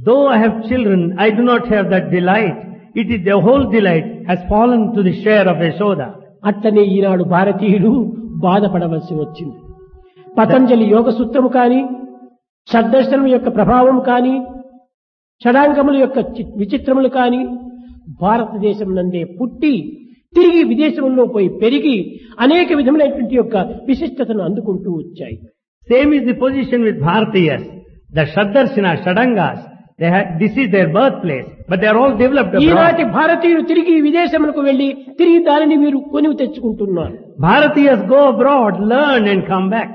Though I have children, I do not have that delight. It is the whole delight has fallen to the share of Yashoda. అట్లనే ఈనాడు భారతీయులు బాధపడవలసి వచ్చింది. పతంజలి యోగ సూత్రము కాని, షడ్దర్శనం యొక్క ప్రభావం కాని, షడాంగముల యొక్క విచిత్రములు కాని భారతదేశం నందే పుట్టి తిరిగి విదేశంలో పోయి పెరిగి అనేక విధములైనటువంటి యొక్క విశిష్టతను అందుకుంటూ వచ్చాయి. Same is the position with Bharatiyas. The Shaddarshana, Shadangas, this is their birthplace, but they are all developed abroad. ఈనాటి భారతీయులు తిరిగి విదేశములకు వెళ్లి తిరిగి దానిని వీరు కొనివి తెచ్చుకుంటున్నారు. Bharatiyas go abroad, learn and come back.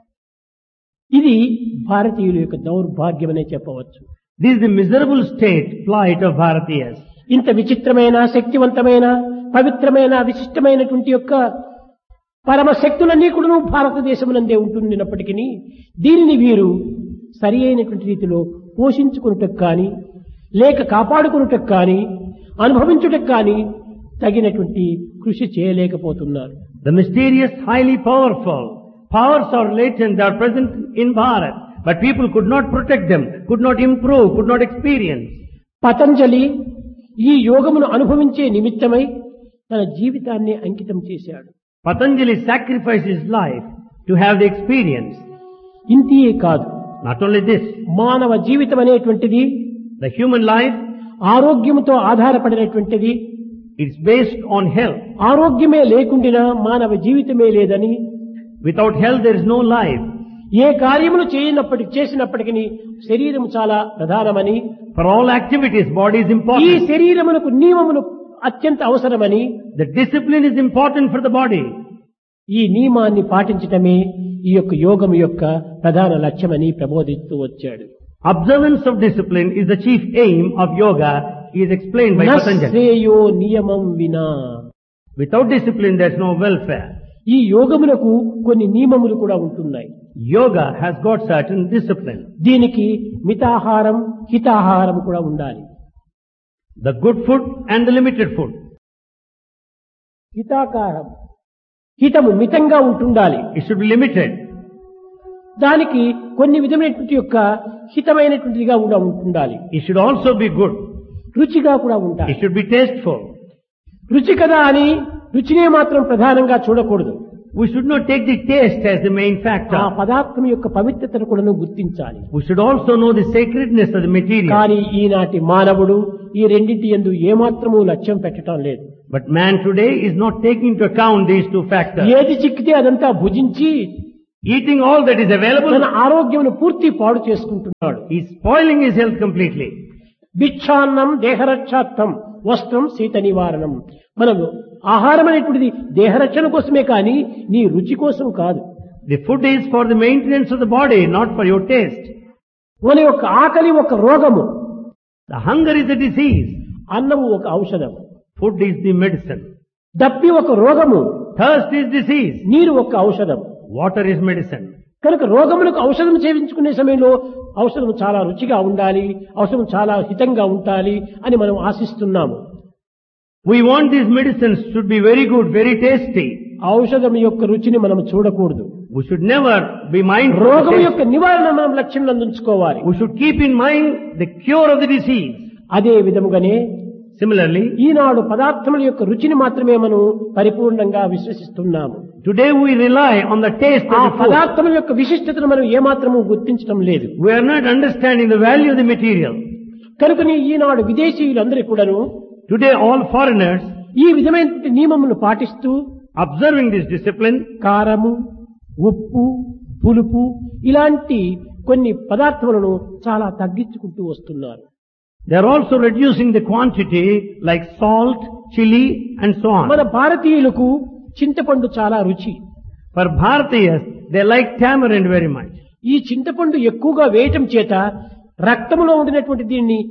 ఇది భారతీయుల యొక్క దౌర్భాగ్యమనే చెప్పవచ్చు. This is the miserable state, plight of Bharatiyas. ఇంత విచిత్రమైన, శక్తివంతమైన, పవిత్రమైన, విశిష్టమైనటువంటి యొక్క పరమ శక్తులన్నీ కూడా భారతదేశమునందే ఉంటున్నప్పటికీ దీనిని వీరు సరి అయినటువంటి రీతిలో పోషించుకున్నటకు కానీ, లేక కాపాడుకున్నటకు కానీ, అనుభవించుటకు కానీ తగినటువంటి కృషి చేయలేకపోతున్నారు. The mysterious, highly powerful powers are latent, they are present in Bharat, but people could not protect them, could not improve, could not experience. Patanjali ఈ యోగమును అనుభవించే నిమిత్తమై తన జీవితాన్ని అంకితం చేశాడు. Patanjali sacrificed his life to have the experience. ఇంతియే కాదు, Not only this, మానవ జీవితం అనేటువంటిది the human life, ఆరోగ్యముతో ఆధారపడినటువంటిది. it's based on health. ఆరోగ్యమే లేకుండినా మానవ జీవితమే లేదని, Without health there is no life. ఏ కార్యములు చేసినప్పటికీ శరీరం చాలా ప్రధానమని, For all activities, body is ఈ important. శరీరమునకు నియమములు అత్యంత అవసరమని, The discipline is important for the body. ఈ నియమాన్ని పాటించటమే ఈ యొక్క యోగము యొక్క ప్రధాన లక్ష్యమని ప్రబోధిస్తూ వచ్చాడు. Observance of discipline is the chief aim of yoga, is explained by Patanjali. నశ్రేయో నియమం వినా. Without discipline there is no welfare. ఈ యోగమునకు కొన్ని నియమములు కూడా ఉంటున్నాయి. Yoga has got certain discipline. దీనికి మితాహారం, హితాహారం కూడా ఉండాలి. The good food and the limited food. హితాకారం, హితము మితంగా ఉంటుండాలి. It should be limited. దానికి కొన్ని విధమైనటువంటి యొక్క హితమైనటువంటిదిగా కూడా ఉంటుండాలి. It should also be good. రుచిగా కూడా It ఉండాలి. should be tasteful. రుచి కదా అని రుచినే మాత్రం ప్రధానంగా చూడకూడదు. We should not take the taste as the main ఆ factor. పదార్థం యొక్క పవిత్రతను కూడా గుర్తించాలి. We should also know the sacredness of the material. కానీ ఈనాటి మానవుడు ఈ రెండింటి యందు ఏమాత్రము లక్ష్యం పెట్టడం లేదు. But man today is not taking into account these two factors. ఏది చిక్కితే అదంతా భుజించి Eating all that is available, తన ఆరోగ్యమును పూర్తి పాడు చేసుకుంటున్నాడు. he is spoiling his health completely. భిక్షాన్నం దేహరక్షార్థం, వస్త్రం శీత నివారణం. మనము ఆహారం అనేటువంటిది దేహరక్షణ కోసమే కానీ నీ రుచి కోసం కాదు. The food is for the maintenance of the body, not for your taste. మన యొక్క ఆకలి ఒక రోగము, The hunger is a disease. అన్నము ఒక ఔషధం. Food is the medicine. దప్పి ఒక రోగము, Thirst is disease. నీరు ఒక ఔషధం. Water is medicine. కనుక రోగములకు ఔషధం సేవించుకునే సమయంలో ఔషధం చాలా రుచిగా ఉండాలి, ఔషధం చాలా హితంగా ఉండాలి అని మనం ఆశిస్తున్నాము. We want these medicines should be very good, very tasty. ఔషధం యొక్క రుచిని మనం చూడకూడదు. We should never be mindful of రోగం taste. యొక్క నివారణ మనం లక్ష్యం నందుంచుకోవాలి. We should keep in mind the cure of the disease. అదే విధముగానే Similarly, ఈనాడు పదార్థముల యొక్క రుచిని మాత్రమే మనం పరిపూర్ణంగా విశ్వసిస్తున్నాము. today we rely on the taste ఆ of the food. పదార్థముల యొక్క విశిష్టతను మనం ఏమాత్రము గుర్తించడం లేదు. We are not understanding the value of the material. కనుకని ఈనాడు విదేశీయులందరూ కూడాను Today all foreigners, ఈ విధమైన నియమములను పాటిస్తూ observing this discipline, కారము, ఉప్పు, పులుపు ఇలాంటి కొన్ని పదార్థములను చాలా తగ్గించుకుంటూ వస్తున్నారు. they are also reducing the quantity like salt, chili and so మన on. భారతీయులకు చింతపండు చాలా రుచి. For Bharatiyas, they like tamarind very much. ఈ చింతపండు ఎక్కువగా వేయటం చేత రక్తములో ఉండినటువంటి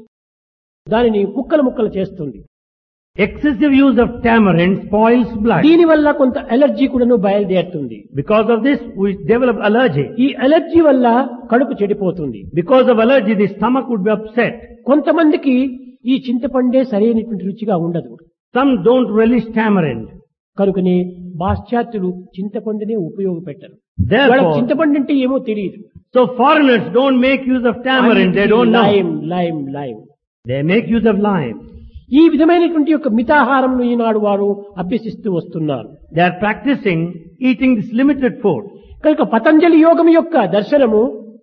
దానిని ముక్కలు ముక్కలు చేస్తుంది. Excessive use of tamarind spoils blood. దీని వల్ల కొంత అలర్జీ కూడాను బయలుదేరుతుంది. Because of this, we develop allergy. ఈ అలర్జీ వల్ల కడుపు చెడిపోతుంది. Because of allergy, the stomach would be upset. కొంతమందికి ఈ చింతపండే సరైనటువంటి రుచిగా ఉండదు. Some don't relish tamarind. కనుకనే పాశ్చాత్యులు చింతపండునే ఉపయోగపెట్టరు. వాళ్ళకి Therefore, చింతపండు అంటే ఏమో తెలియదు. so foreigners don't make use of tamarind, they don't know. Lime They make use of lime. ఈ విధమైనటువంటి యొక్క మితాహారం ఈనాడు వారు అభ్యసిస్తూ వస్తున్నారు. They are practicing eating this limited food. కనుక పతంజలి యోగం యొక్క దర్శనము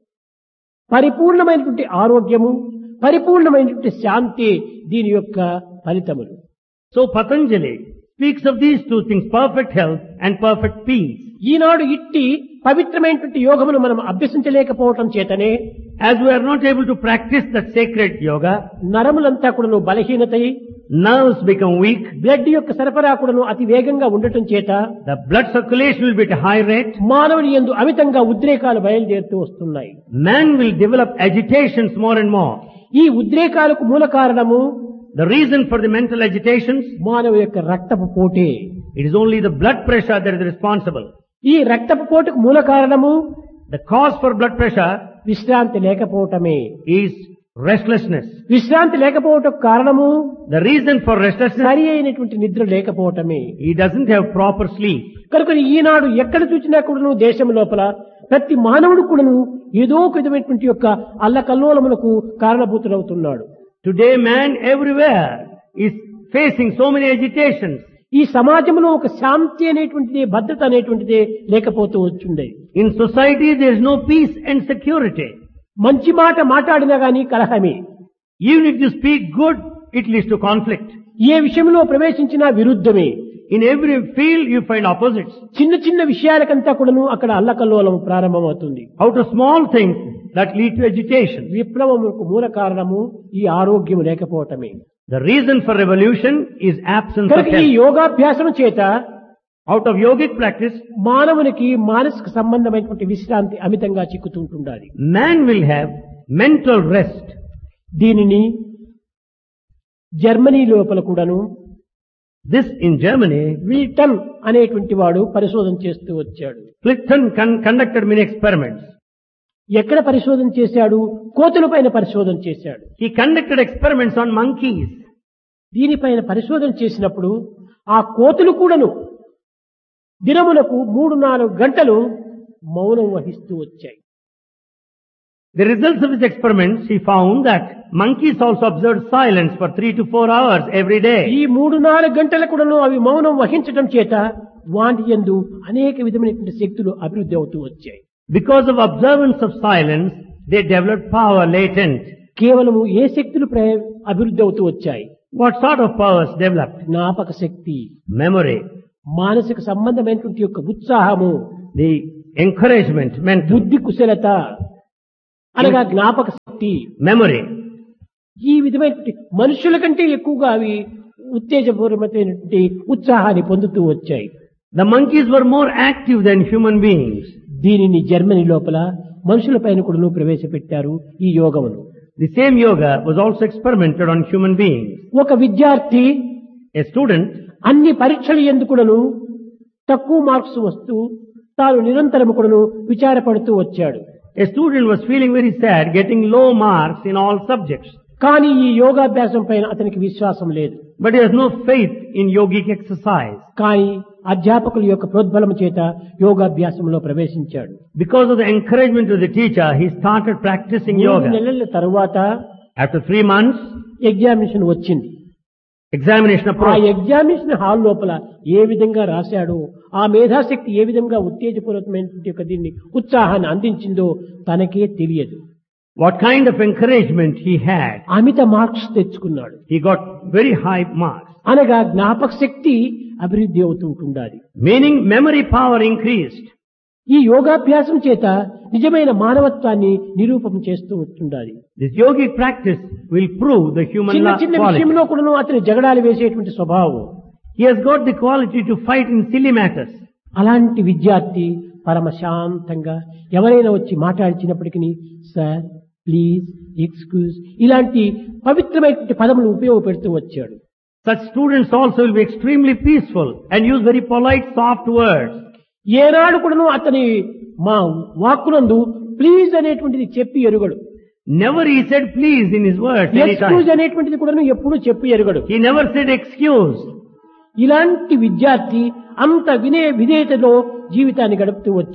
పరిపూర్ణమైనటువంటి ఆరోగ్యము, పరిపూర్ణమైనటువంటి శాంతి దీని యొక్క ఫలితములు. So Patanjali speaks of these two things, perfect health and perfect peace. ఈనాడు ఇట్టి పవిత్రమైనటువంటి యోగమును మనం అభ్యసించలేకపోవటం చేతనే As we are not able to practice that sacred yoga, నరములంతా కూడాను బలహీనతై, nerves become weak, బ్లడ్ యొక్క సరఫరా కూడాను అతి వేగంగా ఉండటం చేత the blood circulation will be at a high rate, మానవుని యందు అమితంగా ఉద్రేకాలు బయలుదేరుతూ వస్తున్నాయి. man will develop agitations more and more. ఈ ఉద్రేకాలకు మూల కారణము The reason for the mental agitations, మానవ యొక్క రక్తపు పోటే. it is only the blood pressure that is responsible. ఈ రక్తపు పోటుకు మూల కారణము The cause for blood pressure విశ్రాంతి లేకపోవటమే. is restlessness. విశ్రాంతి లేకపోవటం కారణము The reason for restlessness, సరి అయినటువంటి నిద్ర లేకపోవటమే. he doesn't have proper sleep. కనుక ఈనాడు ఎక్కడ చూసినా కూడాను దేశం లోపల ప్రతి మానవుడు కూడాను ఏదో ఒక విధమైనటువంటి యొక్క అల్లకల్లోలములకు కారణభూతుడవుతున్నాడు. Today man everywhere is facing so many agitations. ఈ సమాజంలో ఒక శాంతి అనేటువంటిది, భద్రత అనేటువంటిది లేకపోతూ వచ్చింది. In society there is no peace and security. మంచి మాట మాట్లాడినా గానీ కలహమే. Even if you speak good, it leads to conflict. ఏ విషయంలో ప్రవేశించినా విరుద్ధమే. In every field you find opposites. చిన్న చిన్న విషయాలకంతా కూడాను అక్కడ అల్లకల్లోలం ప్రారంభమవుతుంది. Out of small things that lead to agitation. విప్లవములకు మూల కారణము ఈ ఆరోగ్యం లేకపోవటమే. The reason for revolution is absence of కనుక ఈ health. యోగాభ్యాసం చేత Out of yogic practice, మానవునికి మానసిక సంబంధమైనటువంటి విశ్రాంతి అమితంగా చిక్కుతుంటుండాలి. man will have mental rest. దీనిని జర్మనీ లోపల కూడాను This in Germany, విల్టన్ అనేటువంటి వాడు పరిశోధన చేస్తూ వచ్చాడు. Plichten conducted many experiments. ఎక్కడ పరిశోధన చేశాడు? కోతుల పైన పరిశోధన చేశాడు. He conducted experiments on monkeys. దీనిపైన పరిశోధన చేసినప్పుడు ఆ కోతులు కూడాను దినములకు 3-4 గంటలు మౌనం వహిస్తూ వచ్చాయి. The results of his experiments, he found that monkeys also observed silence for 3 to 4 hours every day. ఈ 3-4 గంటల కూడాను అవి మౌనం వహించడం చేత వాటి యందు అనేక విధమైనటువంటి శక్తులు అభివృద్ధి అవుతూ వచ్చాయి. Because of observance of silence, they developed power latent. కేవలము ఏ శక్తులు అభివృద్ధి అవుతూ వచ్చాయి? What sort of powers developed? జ్ఞాపక శక్తి, Memory, మానసిక సంబంధమైనటువంటి యొక్క ఉత్సాహము, the encouragement, mental, బుద్ధి కుశలత అనగా జ్ఞాపక శక్తి. memory. ఈ విధమైనటువంటి మనుషుల కంటే ఎక్కువగా అవి ఉత్తేజపూర్వకమైనటువంటి ఉత్సాహాన్ని పొందుతూ వచ్చాయి. The monkeys were more active than human beings. దీనిని జర్మనీ లోపల మనుషుల పైన కూడా ప్రవేశపెట్టారు ఈ యోగమును. The same yoga was also experimented on human beings. ఒక విద్యార్థి A student, అన్ని పరీక్షలు ఎందుకుడను తక్కువ మార్క్స్ వస్తూ తాను నిరంతరం కూడాను విచారపడుతూ వచ్చాడు. a student was feeling very sad, getting low marks in all subjects. కానీ ఈ యోగాభ్యాసం పైన అతనికి విశ్వాసం లేదు. But he has no faith in yogic exercise. కానీ అధ్యాపకుల యొక్క ప్రోద్బలం చేత యోగాభ్యాసంలో ప్రవేశించాడు. Because of the encouragement of the teacher, he started practicing 3 yoga. నెలల తరువాత After 3 months, ఎగ్జామినేషన్ వచ్చింది. examination ఆ approached. ఎగ్జామినేషన్ హాల్ లోపల ఏ విధంగా రాశాడో, ఆ మేధాశక్తి ఏ విధంగా ఉత్తేజపూర్వకమైనటువంటి దీన్ని ఉత్సాహాన్ని అందించిందో తనకే తెలియదు. What kind of encouragement he had. Amit marks తెచ్చుకున్నాడు. He got very high marks. అనగా జ్ఞాపక శక్తి అభివృద్ధి అవుతుంటుండాలి. Meaning memory power increased. ఈ యోగాభ్యాసం చేత నిజమైన మానవత్వాన్ని నిరూపణ చేస్తూ ఉంటుండాలి. This yogic practice will prove the human చిన్న చిన్న quality. విషయంలో కూడా అతని జగడాలు వేసేటువంటి స్వభావం. He has got the quality to fight in silly matters. అలాంటి విద్యార్థి పరమ శాంతంగా ఎవరైనా వచ్చి మాట్లాడించినప్పటికీ సార్, ప్లీజ్, ఎక్స్క్యూజ్ ఇలాంటి పవిత్రమైనటువంటి పదములు ఉపయోగపెడుతూ వచ్చాడు. Such students also will be extremely peaceful and use very polite, soft words. ఏనాడు కూడాను అతని మా వాక్కునందు ప్లీజ్ అనేటువంటిది చెప్పి ఎరుగడు. Never he said please in his words. Excuse Anytime. అనేటువంటిది కూడాను ఎప్పుడూ చెప్పి ఎరుగడు. He never said excuse. ఇలాంటి విద్యార్థి అంత విధేయతలో జీవితాన్ని గడుపుతూ వచ్చాడు.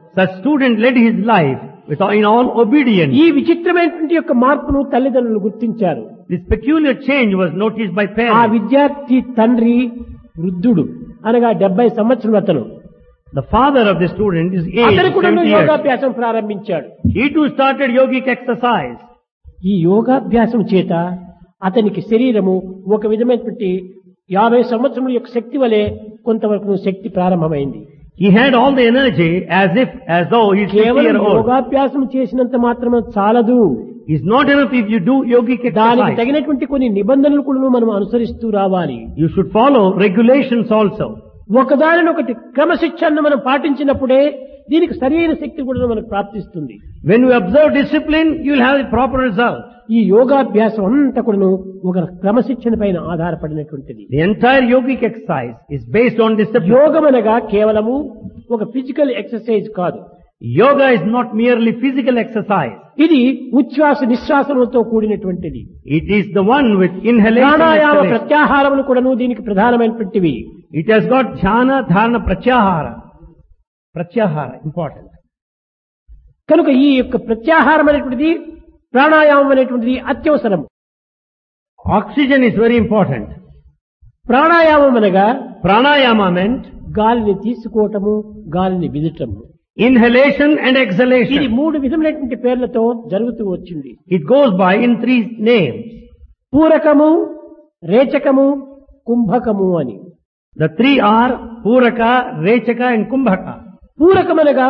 such student led his life in all obedience. ఈ విచిత్రమైనటువంటి యొక్క మార్పును తల్లిదండ్రులు గుర్తించారు. This peculiar change was noticed by ఆ parents. విద్యార్థి తండ్రి వృద్ధుడు అనగా 70 సంవత్సరాలు అతను. The father of the student is aged అతను కూడా 70 years. యోగాభ్యాసం ప్రారంభించాడు. He too started yogic exercise. ఈ యోగాభ్యాసం చేత అతనికి శరీరము ఒక విధమైనటువంటి 50 సంవత్సరముల యొక్క శక్తి వలె కొంతవరకు శక్తి ప్రారంభమైంది. He had all the energy as though he's 50 కేవలం years old. యోగాభ్యాసం చేసినంత మాత్రమే చాలదు. It's not enough if you do yogic దానికి exercise. తగినటువంటి కొన్ని నిబంధనలు కూడా మనం అనుసరిస్తూ రావాలి. You should follow regulations also. ఒకదానినొకటి క్రమశిక్షణను మనం పాటించినప్పుడే దీనికి సరైన శక్తి కూడా మనకు ప్రాప్తిస్తుంది. When you observe discipline, you will have the proper result. ఈ యోగాభ్యాసం అంతా కూడా ఒక క్రమశిక్షణ పైన ఆధారపడినటువంటిది. The entire yogic exercise is based on discipline. యోగం అనగా కేవలము ఒక ఫిజికల్ ఎక్సర్సైజ్ కాదు. Yoga is not merely physical exercise. ఇది ఉచ్ఛ్వాస నిశ్వాసములతో కూడినటువంటిది. It is the one with inhalation and pranayama exhalation. ప్రత్యాహారములు కూడాను దీనికి ప్రధానమైనటువంటివి. It has got jhana, dharana, pratyahara. Pratyahara, important. కనుక ఈ యొక్క ప్రత్యాహారం అనేటువంటిది ప్రాణాయామం అనేటువంటిది అత్యవసరం. Oxygen is very important. ప్రాణాయామం అనగా Pranayama meant గాలిని తీసుకోవటము, గాలిని విదటము. inhalation and ఇది exhalation. 3 విధములైనటువంటి పేర్లతో జరుగుతూ వచ్చింది. It goes by in 3 names. పూరకము, రేచకము, కుంభకము అని. The 3 are Puraka, Rechaka and Kumbhaka. పూరకమనగా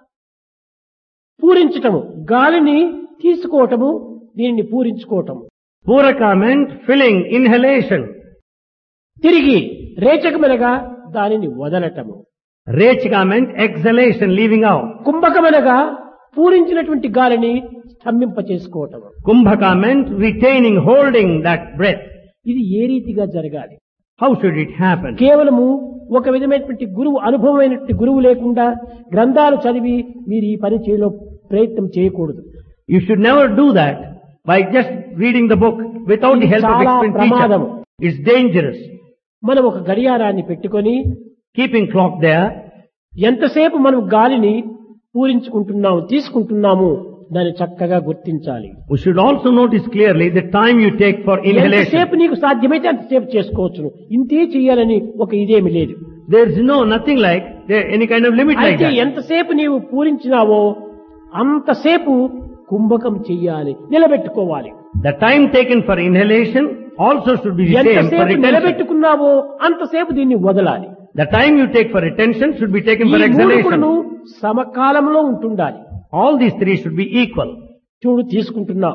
పూరించటము, గాలిని తీసుకోవటము, దీనిని పూరించుకోవటము. Puraka meant filling, inhalation. తిరిగి రేచకమనగా దానిని వదలటము. Rechaka meant exhalation, leaving out. కుంభకమనగా పూరించినటువంటి గాలిని స్తంభింప చేసుకోవటము. Kumbhaka meant retaining, holding that breath. ఇది ఏ రీతిగా జరగాలి? How should it happen? కేవలము ఒక విధమైనటువంటి గురువు, అనుభవమైనటువంటి గురువు లేకుండా గ్రంథాలు చదివి మీరు ఈ పని చేయలో ప్రయత్నం చేయకూడదు. You should never do that by just reading the book without the help of చాలా expert ప్రమాదం. teacher. It's dangerous. మనం ఒక గడియారాన్ని పెట్టుకొని Keeping clock there, ఎంతసేపు మనం గాలిని పూరించుకుంటున్నాము, తీసుకుంటున్నాము, దాన్ని చక్కగా గుర్తించాలి. we should also notice clearly the time you take for inhalation. ఎంతసేపు నీకు సాధ్యమైతే అంతసేపు చేసుకోవచ్చును. ఇంతే చేయాలని ఒక ఇదేమి లేదు. There is nothing like any kind of limit like అయితే that. ఎంతసేపు నీవు పూరించినావో అంతసేపు కుంభకం చెయ్యాలి, నిలబెట్టుకోవాలి. The time taken for inhalation also should be the same for ఎంతసేపు retention. నిలబెట్టుకున్నావో అంతసేపు దీన్ని వదలాలి. The time you take for retention should be taken ఈ for మూడు కూడాను exhalation. సమకాలంలో ఉంటుండాలి. All these 3 should be equal. చూడు, తీసుకుంటున్నావు,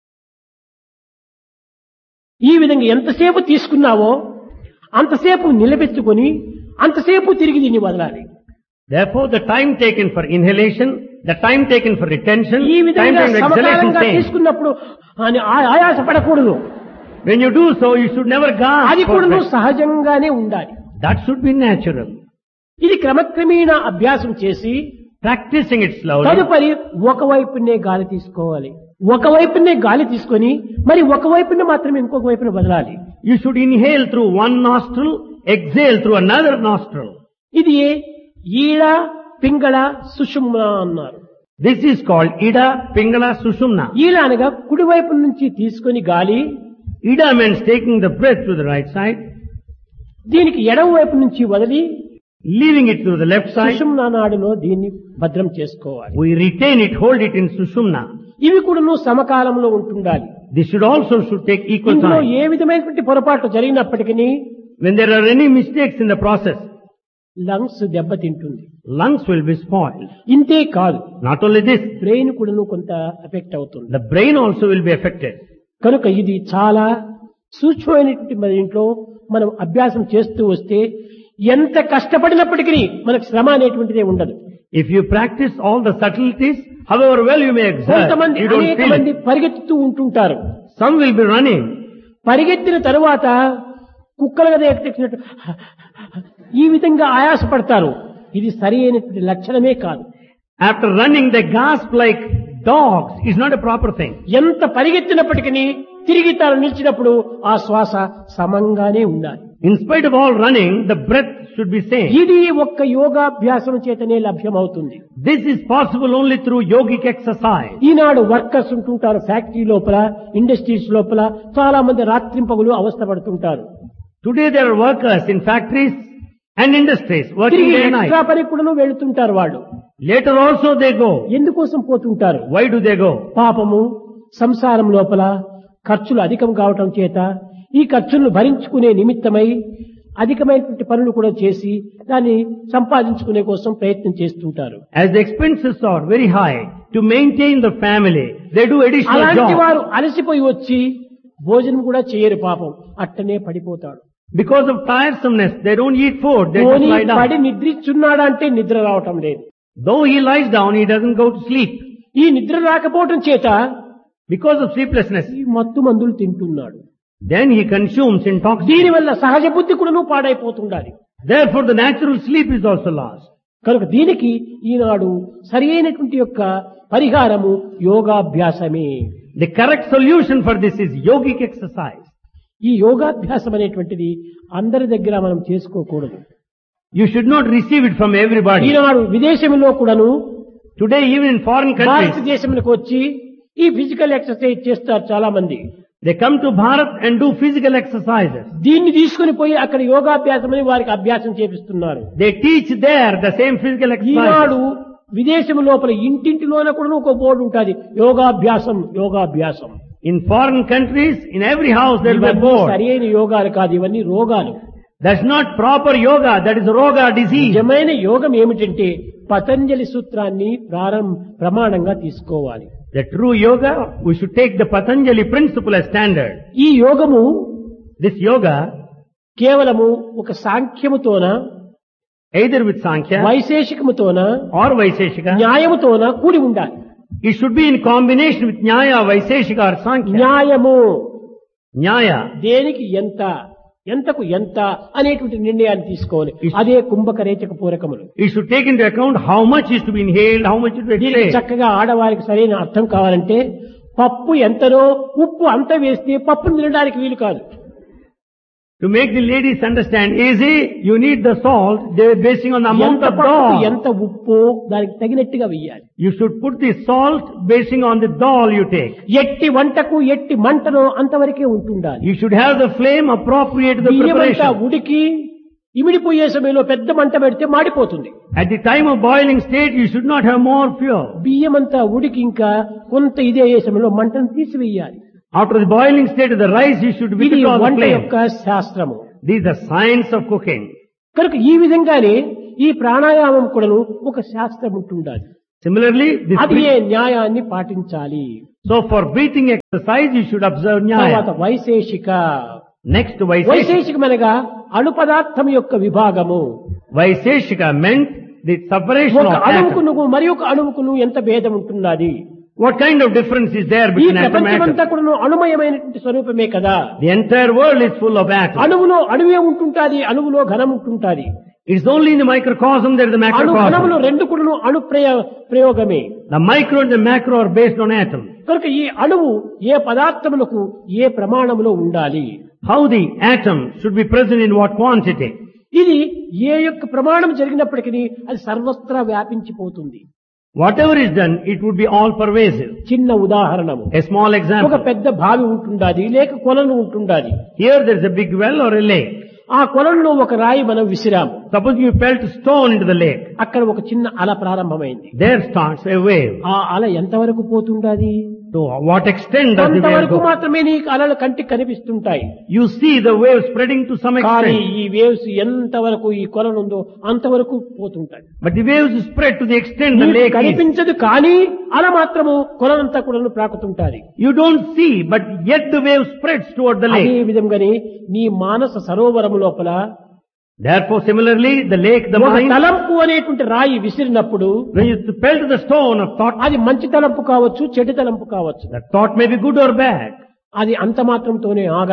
ఈ విధంగా ఎంతసేపు తీసుకున్నావో అంతసేపు నిలబెట్టుకొని అంతసేపు తిరిగి దీన్ని వదలాలి. Therefore, the time taken for inhalation, the time taken for retention, ఈ time విధంగా taken for exhalation సమకాలంగా same. తీసుకున్నప్పుడు ఆయాసపడకూడదు. When you do so, you should never అది gasp for కూడా breath. సహజంగానే ఉండాలి. That should be natural. ఇది క్రమక్రమేణా అభ్యాసం చేసి Practicing it slowly. తదుపరి ఒకవైపునే గాలి తీసుకోవాలి. ఒకవైపునే గాలి తీసుకొని మరి ఒకవైపునే మాత్రమే ఇంకొక వైపున వదలాలి. You should inhale through one nostril, exhale through another nostril. ఇది ఈడ, పింగళ, సుషుమ్న అన్నారు. This is called Ida, Pingala, Sushumna. ఈడ అనగా కుడివైపు నుంచి తీసుకొని గాలి, Ida means taking the breath to the right side, దీనికి ఎడమ వైపు నుంచి వదిలి leaving it to the left side. సుషుమ్న నాడులో దీన్ని భద్రం చేసుకోవాలి. We retain it, hold it in Sushumna. ఇవి కూడా సమకాలంలో ఉంటుండాలి. This should take equal ఇందులో time. ఏ విధమైనటువంటి పొరపాటు జరిగినప్పటికీ When there are any mistakes in the process, lungs దెబ్బతింటుంది. lungs will be spoiled. ఇంతే కాదు, Not only this, బ్రెయిన్ కూడా కొంత ఎఫెక్ట్ అవుతుంది. the brain also will be affected. కనుక ఇది చాలా సూక్ష్మమైనటువంటి మన ఇంట్లో మనం అభ్యాసం చేస్తూ వస్తే ఎంత కష్టపడినప్పటికీ మనకు శ్రమ అనేటువంటిదే ఉండదు. If you practice all the subtleties, however well you may exert, కొంతమంది you don't అనేక feel మంది it. పరిగెత్తుతూ ఉంటుంటారు. Some will be running. పరిగెత్తిన తరువాత కుక్కల గద ఎక్కినట్టు ఈ విధంగా ఆయాసపడతారు. ఇది సరి అయినటువంటి లక్షణమే కాదు. After running, they gasp like dogs. It's not a proper thing. ఎంత పరిగెత్తినప్పటికీ తిరిగి తాను నిలిచినప్పుడు ఆ శ్వాస సమంగానే ఉండాలి. In spite of all running, the breath should be same. ఇది ఒక్క యోగాభ్యాసం చేతనే లభ్యమవుతుంది. This is possible only through yogic exercise. Eenadu workers ఉంటుంటారు ఫ్యాక్టరీ లోపల, ఇండస్ట్రీస్ లోపల, చాలా మంది రాత్రింపగులు అవస్థ పడుతుంటారు. Today there are workers in factories and industries working తిరిగి day and night. ఎక్స్ట్రా పని కూడా వెళుతుంటారు వాళ్ళు. Later also they go. ఎందుకోసం పోతుంటారు? Why do they go? పాపము సంసారం లోపల ఖర్చులు అధికం కావటం చేత ఈ ఖర్చులను భరించుకునే నిమిత్తమై అధికమైనటువంటి పనులు కూడా చేసి దాన్ని సంపాదించుకునే కోసం ప్రయత్నం చేస్తుంటారు. As the expenses are very high to maintain the family, they do additional అలాంటి jobs. వారు అలసిపోయి వచ్చి భోజనం కూడా చేయరు, పాపం అట్టనే పడిపోతాడు. Because of tiresomeness, they don't eat food, they just lie పడి down. నిద్రిస్తున్నాడా అంటే నిద్ర రావటం లేదు. Though he lies down, he doesn't go to sleep. ఈ నిద్ర రాకపోవటం చేత Because of sleeplessness, ఈ మత్తు మందులు తింటున్నాడు. then he consumes intoxicants. దీనివల్ల సహజ బుద్ధి కూడా పాడైపోతుండాలి. Therefore the natural sleep is also lost. కనుక దీనికి ఈనాడు సరి అయినటువంటి యొక్క పరిహారము యోగాభ్యాసమే. The correct solution for this is yogic exercise. ఈ యోగాభ్యాసం అనేటువంటిది అందరి దగ్గర మనం చేసుకోకూడదు. You should not receive it from everybody. ఈనాడు విదేశంలో కూడాను Today even in foreign countries, భారతదేశంలోకి వచ్చి ఈ ఫిజికల్ ఎక్సర్సైజ్ చేస్తారు చాలా మంది. they come to Bharat and do physical exercises. దీన్ని తీసుకుని పోయి అక్కడ యోగాభ్యాసం అని వారికి అభ్యాసం చేపిస్తున్నారు. They teach there the same physical Eenadu exercises. విదేశం లోపల ఇంటింటిలోన కూడా ఒక బోర్డు ఉంటుంది, యోగాభ్యాసం యోగాభ్యాసం. In foreign countries, in every house there will be a ఇవన్నీ board. సరి అయిన యోగాలు కాదు, ఇవన్నీ రోగాలు. That's not proper yoga, that is roga, disease. నిజమైన యోగం ఏమిటంటే పతంజలి సూత్రాన్ని ప్రమాణంగా తీసుకోవాలి. The true yoga, we should take the Patanjali principle as standard. ఈ యోగము This yoga, కేవలము ఒక సాంఖ్యముతోన, either with Sankhya వైశేషికముతోన, or Vaiseshika, న్యాయముతోన కూడి ఉండాలి. it should be in combination with Nyaya, Vaiseshika or Sankhya. న్యాయము Nyaya, దేనికి ఎంత, ఎంతకు ఎంత అనేటువంటి నిర్ణయాన్ని తీసుకోవాలి. అదే కుంభకరేచక పూరకములు. it should take into account how much is to be inhaled, how much is to be దీనికి exhaled. చక్కగా ఆడవారికి సరైన అర్థం కావాలంటే పప్పు ఎంతనో ఉప్పు అంత వేస్తే పప్పును తినడానికి వీలు కాదు. To make the ladies understand easy, you need the salt, they are basing on the amount ఎంత of పప్పుకు dal. ఎంత ఉప్పు దానికి తగినట్టుగా వేయాలి. You should put the salt basing on the dal you take. ఎట్టి వంటకు ఎట్టి మంటనో అంతవరకే ఉంటుండాలి. You should have the flame appropriate to the బియ్యమంతా preparation. ఉడికి ఇమిడిపోయే సమయంలో పెద్ద మంట పెడితే మాడిపోతుంది. At the time of boiling state, you should not have more fuel. బియ్యమంతా ఉడికి ఇంకా కొంత ఇదే సమయంలో మంటను తీసివేయాలి. After the boiling state of the rice, you should ఇది withdraw the వంట flame. యొక్క శాస్త్రము. This is the science of cooking. కనుక ఈ విధంగానే ఈ ప్రాణాయామం కూడాను ఒక శాస్త్రం ఉంటుండాలి. Similarly, అది ఏ న్యాయాన్ని పాటించాలి. so for breathing exercise, you should observe తర్వాత Nyaya. వైశేషిక. Next, Vaiseshika. వైశేషికమనగా అణు పదార్థం యొక్క విభాగము. Vaiseshika meant the separation ఒక of atoms. అణువుకును మరి ఒక అణువుకును ఎంత భేదం ఉంటున్నది. What kind of difference is there ఈ between atom and ప్రపంచమంతా atom? కూడా అణుమయమైనటువంటి స్వరూపమే కదా. The entire world is full of atoms. అణువులో అణువే ఉంటుంటాది, అణువులో ఘనం ఉంటుంటాది. It's only in the microcosm there is the అణు ఘనములు macrocosm. రెండు కూడా అణు ప్రయోగమే. The micro and the macro are based on atoms. కనుక ఈ అణువు ఏ పదార్థములకు ఏ ప్రమాణములో ఉండాలి. How the atom should be present in what quantity. ఇది ఏ యొక్క ప్రమాణం జరిగినప్పటికీ అది సర్వత్రా వ్యాపించిపోతుంది. Whatever is done, it would be all pervasive. చిన్న ఉదాహరణము, A small ఒక example. పెద్ద బావి ఉంటుండాది లేక కొలను ఉంటుండాది. Here there is a big well or a lake. ఆ కొలంలో ఒక రాయి మనం విసిరాము. Suppose you pelt stone into the lake. అక్కడ ఒక చిన్న అల ప్రారంభమైంది. There starts a wave. ఆ అల ఎంతవరకు పోతుండాది? To what extent does the wave కొంతవరకు go? మాత్రమే నీకు అలలు కంటికి కనిపిస్తుంటాయి. You see the wave spreading to some కానీ extent. ఈ వేవ్స్ ఎంతవరకు ఈ కొలను ఉందో అంతవరకు పోతుంటాయి. But the waves spread to the extent the నీకు lake is. కనిపించదు కానీ అల మాత్రము కొలనంతా కూడా ప్రాకుతుంటాది. You don't see, but yet the wave spreads toward the అదే lake. విధంగానే నీ మానస సరోవరము లోపల Therefore, similarly, the lake, the ఒక mind, తలంపు అనేటువంటి రాయి విసిరినప్పుడు when you pelt the stone of thought, అది మంచి తలంపు కావచ్చు, చెడు తలంపు కావచ్చు. that thought may be good or bad. అది అంత మాత్రంతోనే ఆగదు.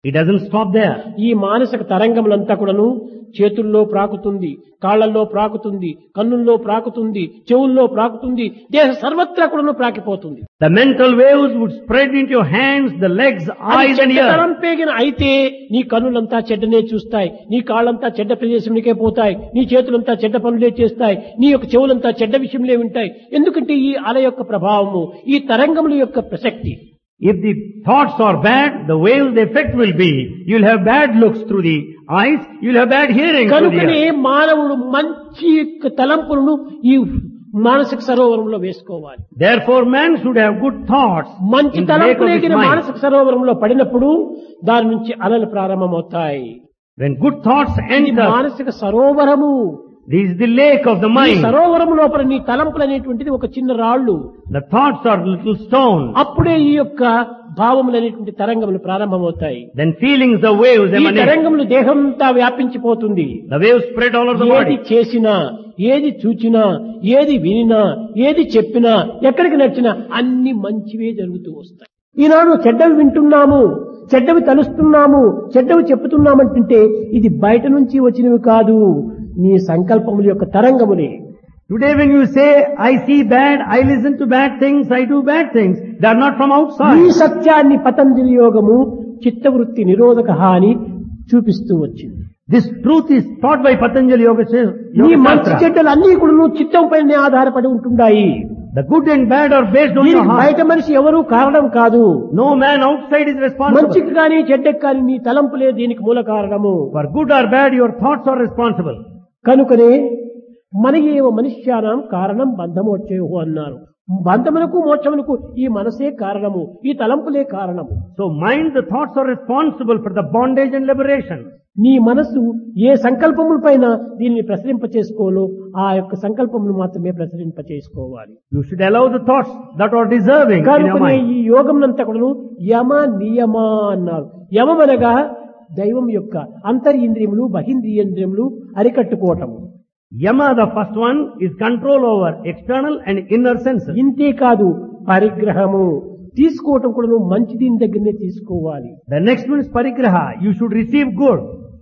It doesn't stop there. ఈ మానసిక తరంగములంతా కూడాను చేతుల్లో ప్రాకుతుంది, కాళ్లలో ప్రాకుతుంది, కన్నుల్లో ప్రాకుతుంది, చెవుల్లో ప్రాకుతుంది, దేహ సర్వత్రా కూడాను ప్రాకిపోతుంది. The mental waves would spread into your hands, the legs, eyes and ears. పేగిన అయితే నీ కన్నులంతా చెడ్డనే చూస్తాయి, నీ కాళ్ళంతా చెడ్డ ప్రదేశంలోకే పోతాయి, నీ చేతులంతా చెడ్డ పనులే చేస్తాయి, నీ యొక్క చెవులంతా చెడ్డ విషయంలే వింటాయి. ఎందుకంటే ఈ అల యొక్క ప్రభావము, ఈ తరంగముల యొక్క ప్రసక్తి. If the thoughts are bad, the waves, the effect will be, you'll have bad looks through the eyes, you'll have bad hearing through the కనుకనే ears. మానవుడు మంచి యొక్క తలంపులను ఈ మానసిక సరోవరంలో వేసుకోవాలి. Therefore man should have good thoughts మంచి in the lake తలంపు of his లేని mind. మానసిక సరోవరంలో పడినప్పుడు దాని నుంచి అలలు ప్రారంభమవుతాయి. When good thoughts ఇది enter, మానసిక Sarovaram. this is the lake of the ఈ mind. సరోవరము లోపల నీ తలంపులు అనేటువంటిది ఒక చిన్న రాళ్ళు. The thoughts are little stones. అప్పుడే ఈ యొక్క భావములు అనేటువంటి తరంగములు ప్రారంభమవుతాయి. Then feelings, the waves ఈ emanate. తరంగములు దేహంతా వ్యాపించిపోతుంది. The waves spread all over the ఏది body. చేసినా, ఏది చూచినా, ఏది వినినా, ఏది చెప్పినా, ఎక్కడికి నచ్చినా అన్ని మంచివే జరుగుతూ వస్తాయి. ఈనాడు చెడ్డవి వింటున్నాము, చెడ్డవి తలుస్తున్నాము, చెడ్డవి చెప్పుతున్నామంటుంటే ఇది బయట నుంచి వచ్చినవి కాదు, నీ సంకల్పముల యొక్క తరంగములే. Today when you say, I see bad, I listen to bad things, I do bad things, they are not from ఈ outside. సత్యాన్ని పతంజలి యోగము చిత్తవృత్తి నిరోధక అని చూపిస్తూ వచ్చింది. This truth is taught by Patanjali Yoga ఈ మంచి Shastra. చెడ్డలు అన్ని కూడా చిత్తం పైనే ఆధారపడి ఉంటున్నాయి. The good and bad are based on your దీనికి heart. బయట మనిషి ఎవరూ కారణం కాదు. No man outside is responsible. మంచికి కానీ చెడ్డకి కానీ నీ తలంపులే దీనికి మూల కారణము. For good or bad, your thoughts are responsible. కనుకనే మనకి ఏమో మనుష్యానం కారణం బంధమోక్షేహు అన్నారు. బంధములకు మోక్షములకు ఈ మనసే కారణము, ఈ తలంపులే కారణము. So mind, the thoughts are responsible for the bondage and liberation. నీ మనసు ఏ సంకల్పముల పైన దీనిని ప్రసరింప చేసుకోవాలో ఆ యొక్క సంకల్పములు మాత్రమే ప్రసరింప చేసుకోవాలి. You should allow the thoughts that are deserving in your కనుకనే mind. ఈ యోగంనంతా కూడాను యమ నియమ అన్నారు. యమమనగా దైవం యొక్క అంతరింద్రియములు బహింద్రియేంద్రియములు అరికట్టుకోవటము. Yama, the first one, is control over external and inner senses. ఇంతే కాదు పరిగ్రహము తీసుకోవటం కూడా మంచి దీని దగ్గరనే తీసుకోవాలి. The next one is parigraha. You should receive good.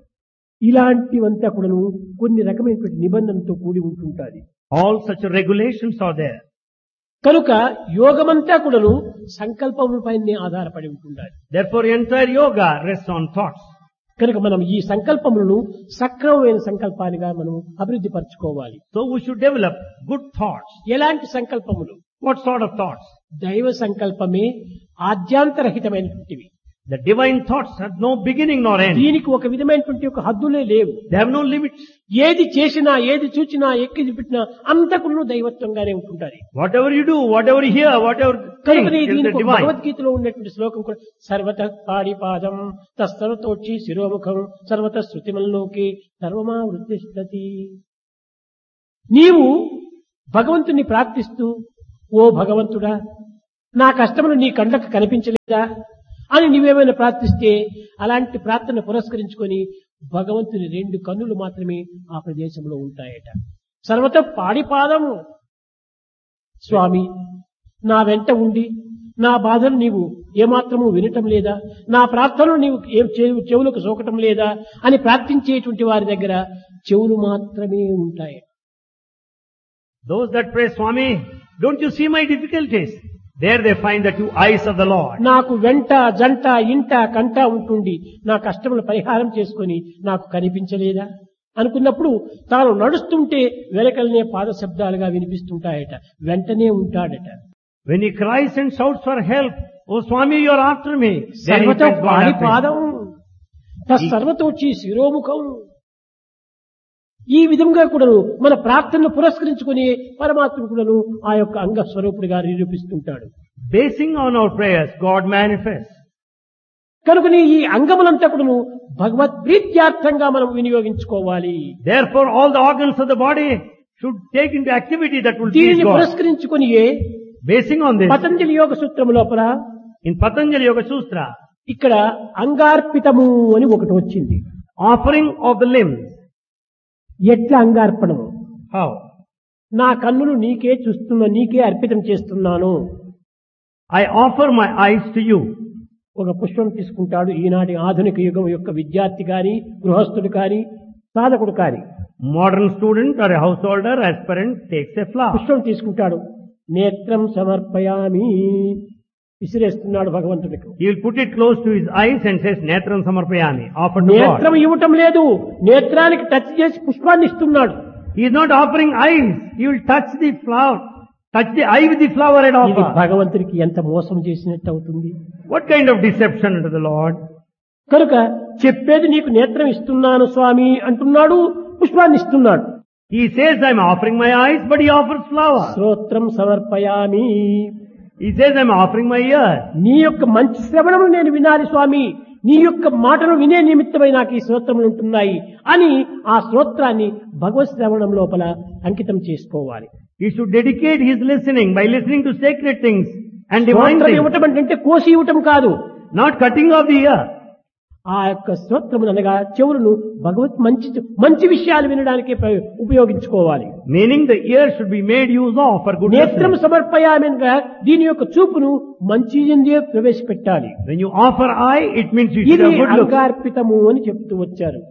ఇలాంటివంతా కూడాను కొన్ని రకమైనటువంటి నిబంధనలతో కూడి ఉంటుంటాది. All such regulations are there. కనుక యోగమంతా కూడాను సంకల్పములపైనే ఆధారపడి ఉంటుండాలి. Therefore entire yoga rests on thoughts. కనుక మనం ఈ సంకల్పములను సక్రమమైన సంకల్పాలుగా మనం అభివృద్ధి పరచుకోవాలి. So we should develop good thoughts. ఎలాంటి సంకల్పములు? What sort of thoughts? దైవ సంకల్పమే ఆద్యాంతరహితమైనటువంటివి. The divine thoughts have no beginning nor end. దీనికి ఒక విధమైనటువంటి ఒక హద్దులే లేవు. They have no limits. ఏది చేసినా, ఏది చూచినా, ఎక్కి పెట్టినా అంతకును దైవత్వంగానే ఉంటుంటారు. Whatever you do, whatever you hear, whatever think కనుక is the దీనికి divine. భగవద్గీతలో ఉన్నటువంటి శ్లోకం కూడా సర్వత పాడిపాదం తస్సర్వతోక్షి శిరోముఖం సర్వత శృతిమల్లోకి సర్వమా వృత్తిష్టతి. నీవు భగవంతుని ప్రార్థిస్తూ, ఓ భగవంతుడా, నా కష్టములు నీ కండ్లకు కనిపించలేదా అని నీవేమైనా ప్రార్థిస్తే అలాంటి ప్రార్థన పురస్కరించుకొని భగవంతుని 2 కన్నులు మాత్రమే ఆ ప్రదేశంలో ఉంటాయట. సర్వత పాడిపాదము. స్వామి, నా వెంట ఉండి నా బాధను నీవు ఏమాత్రము వినటం లేదా, నా ప్రార్థనలు నీవు చెవులకు సోకటం లేదా అని ప్రార్థించేటువంటి వారి దగ్గర చెవులు మాత్రమే ఉంటాయి. Those that pray, Swami, don't you see my difficulties? There they find the 2 eyes of the Lord. నాకు వెంట జంట ఇంట కంట ఉంటుండి నా కష్టములు పరిహారం చేసుకొని నాకు కనిపించలేదా అనుకున్నప్పుడు తాను నడుస్తుంటే వెనకలనే పాద శబ్దాలుగా వినిపిస్తుంటాయట. వెంటనే ఉంటాడట. When he cries and shouts for help, oh Swami, you are after me. Then he సర్వత finds God after him. పాడిపాదం తస్సర్వతోచి శిరోముఖం. ఈ విధంగా కూడాను మన ప్రార్థనను పురస్కరించుకుని పరమాత్మ కూడాను ఆ యొక్క అంగ స్వరూపుడిగా నిరూపిస్తుంటాడు. Basing on our prayers, God manifests. కనుకని ఈ అంగములంతా కూడాను భగవద్ ప్రీత్యార్థంగా మనం వినియోగించుకోవాలి. Therefore, all the organs of the body should take into activity that will please దీనిని God. పురస్కరించుకుని Basing on this, పతంజలి యోగ సూత్రము లోపల in Patanjali Yoga Sutra, ఇక్కడ అంగార్పితము అని ఒకటి వచ్చింది. offering of the limbs. ఎట్లా అంగార్పణము? How? నా కన్నులు నీకే చూస్తున్నా, నీకే అర్పితం చేస్తున్నాను. I offer my eyes to you. ఒక పుష్పం తీసుకుంటాడు. ఈనాటి ఆధునిక యుగం యొక్క విద్యార్థి కాని, గృహస్థుడు కాని, సాధకుడు కాని Modern student or a householder, aspirant takes a flower. పుష్పం తీసుకుంటాడు. నేత్రం సమర్పయామి విసిరేస్తున్నాడు భగవంతుడికి. He will put it close to his eyes and says, Netram Samarpayami, offer to నేత్రం God. ఇవ్వటం లేదు, నేత్రానికి టచ్ చేసి పుష్పాన్ని ఇస్తున్నాడు. He is not offering eyes. He will touch the flower. Touch the eye with the flower and ఇది offer. భగవంతుడికి ఎంత మోసం చేసినట్టు అవుతుంది. What kind of deception unto the Lord? కనుక చెప్పేది నీకు నేత్రం ఇస్తున్నాను స్వామి అంటున్నాడు, పుష్పాన్ని ఇస్తున్నాడు. He says, I am offering my eyes, but he offers flower. శ్రోత్రం సమర్పయామి. He says, I am offering my ears. నీ యొక్క మంచి శ్రవణము నేను వినాలి స్వామి, నీ యొక్క మాటను వినే నిమిత్తమై నాకు ఈ శ్రోత్రములు ఉంటున్నాయి అని ఆ శ్రోత్రాన్ని భగవత్ శ్రవణం లోపల అంకితం చేసుకోవాలి. He should dedicate his listening by listening to sacred things and divine శ్రోత్రం things. ఇవ్వటం అంటే కోసి ఇవ్వటం కాదు. Not cutting off the ear. ఆ యొక్క శ్రోత్రములు అనగా చెవులను భగవత్ మంచి విషయాలు వినడానికి ఉపయోగించుకోవాలి. Meaning the ear should be made use of for good నేత్రం listening. సమర్పయామిగా దీని యొక్క చూపును మంచి ఎందే ప్రవేశపెట్టాలి. When you offer eye, it means you should ఇది have good look. అంగార్పితము అని చెప్తూ వచ్చారు.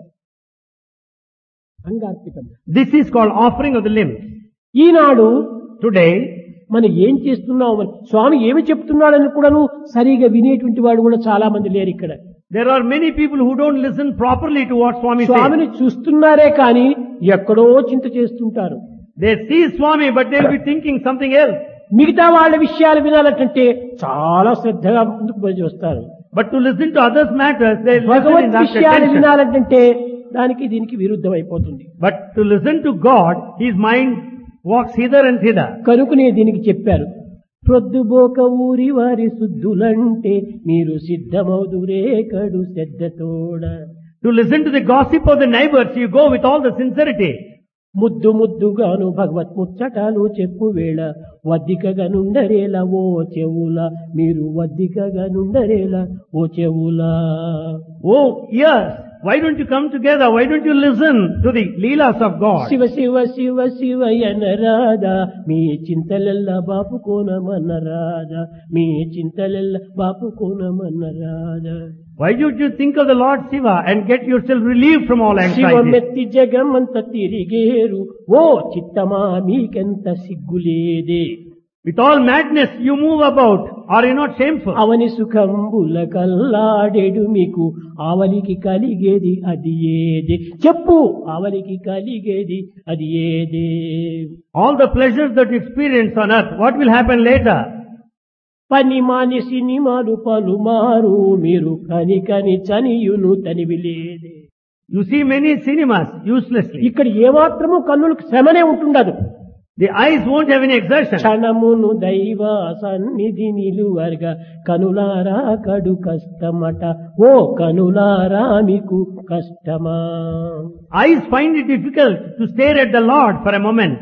అంగార్పితము This is called offering of the limbs. Eenadu Today, మనం ఏం చేస్తున్నాం, స్వామి ఏమి చెప్తున్నాడని కూడాను సరిగా వినేటువంటి వాడు కూడా చాలా మంది లేరు ఇక్కడ. there are many people who don't listen properly to what Swami says. స్వామిని చూస్తున్నారే కానీ ఎక్కడో చింత చేస్తుంటారు. They see Swami, but they'll be thinking something else. మిగతా వాళ్ళ విషయాలు వినాలంటే చాలా శ్రద్ధగా ముందుకు పోయి వస్తారు. But to listen to others' matters, they listen in Bhagwat that విషయాలు attention. వినాలంటే దానికి దీనికి విరుద్ధం అయిపోతుంది. But to listen to God, his mind walks hither and thither. కనుకనే దీనికి చెప్పారు, ప్రొద్దుబోక ఊరి వారి శుద్ధులంటే మీరు సిద్ధమౌదురే కడు శ్రద్ధతోడ. To listen to the gossip of the neighbors, you go with all the sincerity. ముద్దు ముద్దుగాను భగవత్ ముచ్చటాలు చెప్పు వేళ వద్దికగా నుండరేలా ఓ చెవుల, మీరు వద్దికగా నుండరేలా ఓ చెవుల. Oh, yes. Why don't you come together? Why don't you listen to the leelas of God? Shiva Shiva Shiva శివయనరాదా, me చింతలెల్ల బాపుకోనమన్నరాదా, me చింతలెల్ల బాపుకోనమన్నరాదా. Why don't you think of the Lord Shiva and get yourself relieved from all anxiety? శివమెత్తి జగమంత తిరిగేరు ఓ చిత్తమా మీకెంత సిగ్గులేదే. With all madness you move about. Are you not shameful? అవని సుఖంబుల కల్లాడెడు మీకు ఆవలికి కలిగేది అది ఏదే. చెప్పు ఆవలికి కలిగేది అది ఏదే. All the pleasures that you experience on earth, what will happen later? పని మాని సినిమాలు పలుమారు మీరు కని కని చనియును తనివి లేదే. You see many cinemas uselessly. ఇక్కడ ఏమాత్రము కన్నులకు శ్రమనే ఉంటుండదు. The eyes won't have any exertion. క్షణమును దైవ సన్నిధి నిలువర్గా కనులారా కడు కష్టమట ఓ కనులారా మీకు కష్టమా. Eyes find it difficult to stare at the Lord for a moment.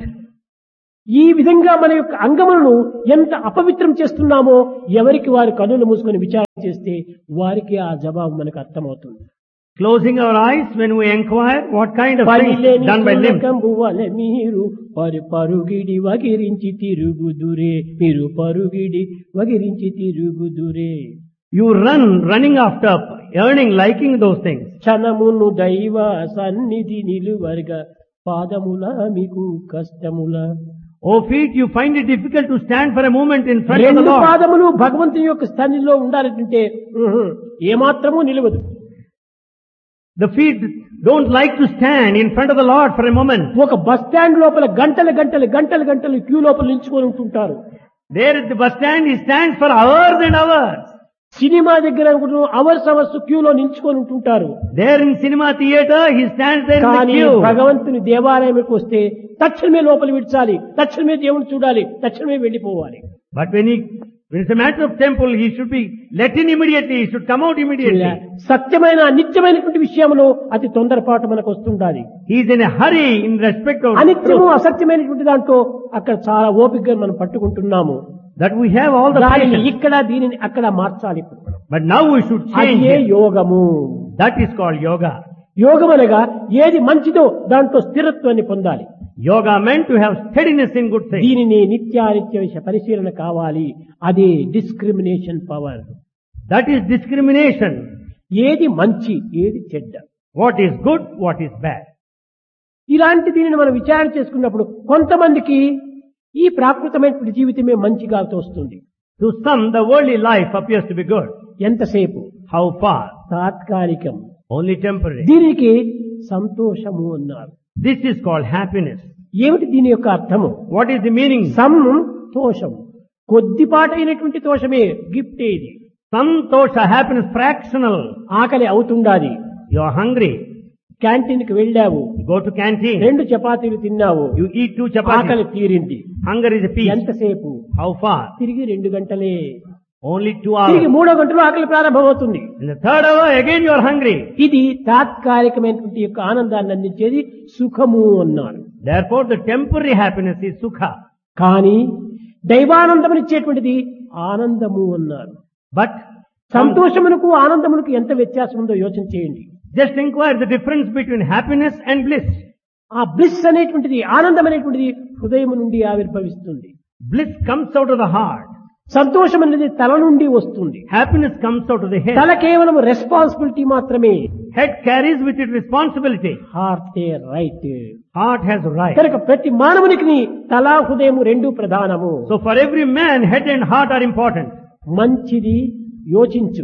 ఈ విధంగా మన యొక్క అంగములను ఎంత అపవిత్రం చేస్తున్నామో ఎవరికి వారి కన్నులు మూసుకొని విచారణ చేస్తే వారికి ఆ జవాబు మనకు అర్థమవుతుంది. Closing our eyes when we inquire what kind of things పనిలేని done by limbs. కంబువల మీరు పరుగిడి వగిరించి తిరుగుదురే, మీరు పరుగిడి వగిరించి తిరుగుదురే. You run, running after, earning, liking those things. క్షణమును దైవ సన్నిధి నిలువర్గా పాదముల మీకు కష్టముల. Oh feet, you find it difficult to stand for a moment in front of the రెండు Lord. పాదములు భగవంతుని యొక్క స్థానిలో ఉండాలంటే ఏమాత్రము నిలవదు. The feet don't like to stand in front of the Lord for a moment. ఒక బస్ స్టాండ్ లోపల గంటలు క్యూ లోపల నిల్చుకొని ఉంటుంటారు. There at the bus stand, he stands for hours and hours. Cinema దగ్గర అవర్స్ క్యూలో నిల్చుకొని ఉంటుంటారు. There in cinema theater, he stands there in the కానీ queue. భగవంతుని దేవాలయంకి వస్తే తక్షణమే లోపల విడిచాలి, తక్షణమే దేవుని చూడాలి, తక్షణమే వెళ్లిపోవాలి. But when it's a matter of temple, he should be let in immediately, he should come out immediately. సత్యమైన నిత్యమైనటువంటి విషయంలో అతి తొందరపాటు మనకు వస్తుండాలి. He is in a hurry in respect of అనిత్యము truth. అసత్యమైనటువంటి దాంట్లో అక్కడ చాలా ఓపికగా మనం పట్టుకుంటున్నాము. That we have all the దానిని patience. ఇక్కడ దీనిని అక్కడ మార్చాలి. But now we should change అదే it. యోగము. That is called yoga. యోగం అనగా ఏది మంచిదో దాంట్లో స్థిరత్వాన్ని పొందాలి. Yoga meant to have steadiness in good things. దీనిని నిత్యానిత్య పరిశీలన కావాలి. అదే discrimination power. That is discrimination. ఏది మంచి ఏది చెడ్డ. What is good, what is bad. ఇలాంటి దీనిని మనం విచారణ చేసుకున్నప్పుడు కొంతమందికి ఈ ప్రాకృతమైనటువంటి జీవితమే మంచిగా తోస్తుంది. To some, the worldly life appears to be good. ఎంతసేపు? How far? తాత్కాలికం. Only temporary. దీనికి సంతోషము అన్నారు. This is called happiness. ఏమిటి దీని యొక్క అర్థము? What is the meaning? సంతోషం కొద్దిపాటైనటువంటి తోషమే, గిఫ్ట్ ఇది. Santosha, happiness, fractional. ఆకలి అవుతుండాది. You are hungry. క్యాంటీన్ కి వెళ్ళావు, You go to canteen. 2 చపాతీలు తిన్నావు, You eat 2 ఆకలి chapatis. తీరింది. Hunger is a peace. ఎంతసేపు? How far? తిరిగి 2 గంటలే. Only 2 తిరిగి hours. 3వ గంటలో ఆకలి ప్రారంభమవుతుంది. In the 3rd hour, again you are hungry. ఇది తాత్కాలికమైనటువంటి యొక్క ఆనందాన్ని అందించేది సుఖము అన్నారు. Therefore, the temporary happiness is sukha. కానీ దైవానందమునిచ్చేటువంటిది ఆనందము అన్నారు. But సంతోషమునకు ఆనందమునకు ఎంత వ్యత్యాసం ఉందో యోచన చేయండి. just inquire the difference between happiness and bliss. ఆ బ్లిస్ అనేటువంటిది, ఆనందం అనేటువంటిది హృదయం నుండి ఆవిర్భవిస్తుంది. Bliss comes out of the heart. సంతోషం అనేది తల నుండి వస్తుంది. Happiness comes out of the head. తల కేవలం రెస్పాన్సిబిలిటీ మాత్రమే. Head carries with it responsibility. Heart right. Heart has right. కనుక ప్రతి మానవునికి తల హృదయం 2 ప్రధానము. So for every man, head and heart are important. మంచిది యోచించు,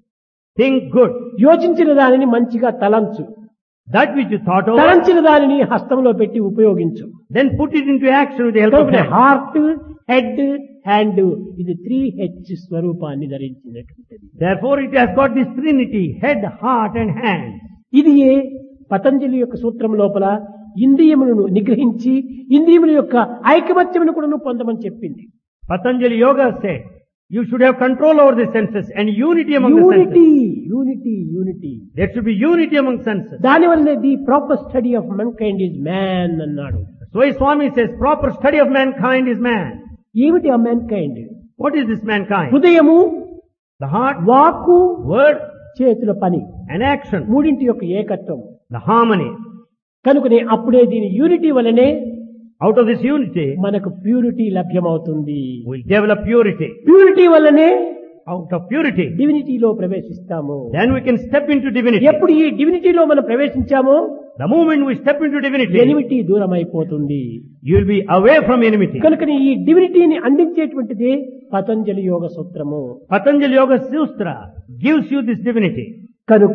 Think good. యోచించిన దానిని మంచిగా తలంచు, That which you thought over, తలంచిన దానిని హస్తంలో పెట్టి ఉపయోగించు. then put it into action with the help of hand. Heart, head, hand ఇది 3H స్వరూపాన్ని ధరించినటువంటిది. Therefore it has got this trinity, head, heart and hand. ఇది పతంజలి యొక్క సూత్రం లోపల ఇంద్రియములను నిగ్రహించి ఇంద్రియముల యొక్క ఐకమత్యమును కూడా పొందమని చెప్పింది. Patanjali Yoga said, you should have control over the senses and unity among the unity, senses. Unity, unity. There should be unity among senses. దానివల్లనే the proper study of మెన్కైండ్ is man అన్నాడు. So Swami says, proper study of mankind is man. ఏమిటి ఆ మెన్కైండ్? What is this mankind? హృదయము, The heart, వాక్కు, word చేతుల పని, and action. 3 యొక్క ఏకత్వం. The harmony. కనుకనే అప్పుడే దీని యూనిటీ వలనే Out of this unity, మనకు ప్యూరిటీ లభ్యమవుతుంది. we'll develop purity. ప్యూరిటీ వల్లనే Out of purity, డివినిటీలో ప్రవేశిస్తాము. then we can step into divinity. ఎప్పుడు ఈ డివినిటీలో మనం ప్రవేశించామో The moment we step into divinity, enmity దూరం అయిపోతుంది. you will be away from enmity. కనుకనే ఈ డివినిటీని అందించేటువంటిది పతంజలి యోగ సూత్రము. Patanjali Yoga Sutra gives you this divinity. కనుక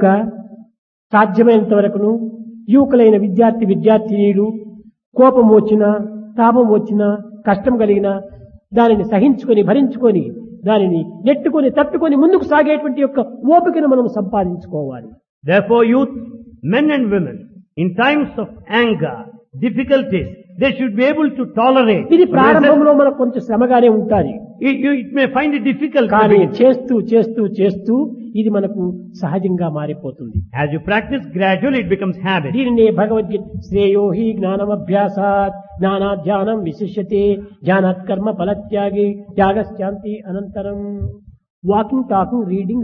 సాధ్యమైనంత వరకును యువకులైన విద్యార్థినీలు కోపం వచ్చినా, తాపం వచ్చినా, కష్టం కలిగినా దానిని సహించుకొని భరించుకొని దానిని నెట్టుకొని తట్టుకొని ముందుకు సాగేటువంటి యొక్క ఓపికను మనం సంపాదించుకోవాలి. Therefore, youth, men and women, in times of anger, difficulties, they should be able to tolerate. ఇది ప్రారంభంలో మనకు కొంచెం శ్రమగానే ఉంటుంది. It may find it difficult, కానీ చేస్తూ చేస్తూ చేస్తూ ఇది మనకు సహజంగా మారిపోతుంది. as you practice, gradually it becomes habit. దీనినే భగవద్గీత శ్రేయో హి జ్ఞానమభ్యాసాత్ జ్ఞానాధ్యానం విశిష్యతే జ్ఞానాత్ కర్మ ఫలత్యాగి త్యాగశ్చాంతి అనంతరం. Walking, talking, reading